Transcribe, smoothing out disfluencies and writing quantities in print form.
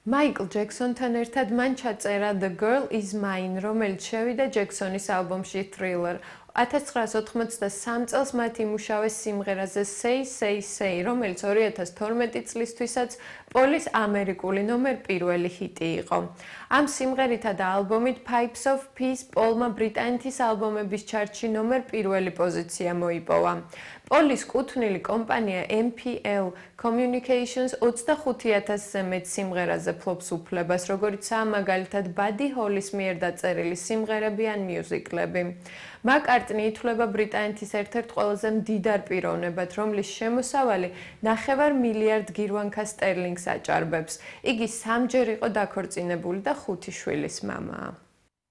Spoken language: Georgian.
მაიკლ ჯექსონთან ერთად მან ჩაწერა The Girl Is Mine, რომელიც შევიდა ჯექსონის ალბომში Thriller. 1983 წელს მათ იმუშავეს სიმღერაზე Say Say Say, რომელიც 2012 წლისთვისაც პოლის ამერიკული ნომერ პირველი ჰიტი იყო. ამ სიმღერითა და ალბომით Pipes of Peace პოლმა ბრიტანეთის ალბომების ჩარტში ნომერ პირველი პოზიცია მოიპოვა. პოლის კუთვნილი კომპანია MPL Communications 25,000-ზე მეტ სიმღერაზე ფლობს უფლებას, როგორიცაა მაგალითად Buddy Holly-ის მიერ დაწერილი სიმღერები ან მიუზიკლები. მაკარტნი ითვლება ბრიტანეთის ერთ-ერთ ყველაზე მდიდარ პიროვნებად, რომლის შემოსავალი 9 მილიარდ გირვანქა სტერლინგს აჭარბებს. იგი 3 ჯერ იყო დაქორწინებული და 5 შვილის მამაა.